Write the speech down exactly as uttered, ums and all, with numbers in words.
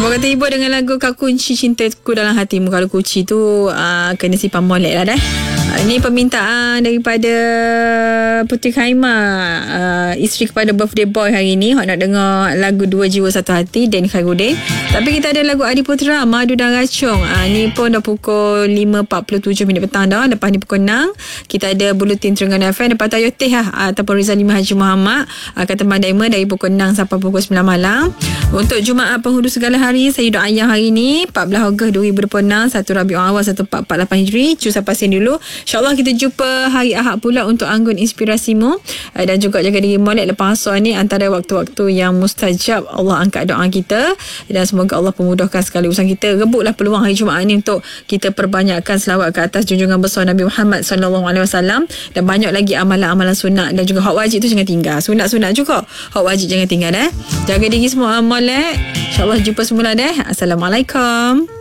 Abang kata ibu dengan lagu Kau Kunci Cintaku Dalam Hatimu. Kalau kunci tu uh, kena simpan molek lah dah. Uh, ini permintaan daripada Putri Khaimah, uh, isteri kepada birthday boy hari ni. Hak nak dengar lagu Dua Jiwa Satu Hati Dan Khairuddin. Tapi kita ada lagu Adi Putra, Madu dan Racung. uh, Ni pun dah pukul lima empat puluh tujuh minit petang dah. Lepas ni pukul enam kita ada Buletin Terengganu F M. Lepas tu Ayo Teh lah, ataupun Rizalima Haji Muhammad uh, kata Diamond dari pukul enam sampai pukul sembilan malam. Untuk Jumaat Penghulu Segala Hari, saya doa ayah hari ni empat belas Ogos dua ribu dua puluh enam, satu Rabiul Awal seribu empat ratus empat puluh lapan Hijri. Cu sampai sini dulu. InsyaAllah kita jumpa hari Ahad pula untuk Anggun Inspirasimu. uh, Dan juga jaga diri molek lepas asar ni, antara waktu-waktu yang mustajab. Allah angkat doa kita dan semoga Allah pemudahkan segala urusan kita. Rebutlah peluang hari Jumaat ni untuk kita perbanyakkan selawat ke atas junjungan besar Nabi Muhammad sallallahu alaihi wasallam, dan banyak lagi amalan-amalan sunat dan juga hak wajib tu jangan tinggal. Sunat-sunat juga, hak wajib jangan tinggal eh. Jaga diri semua molek. InsyaAllah jumpa semula deh. Assalamualaikum.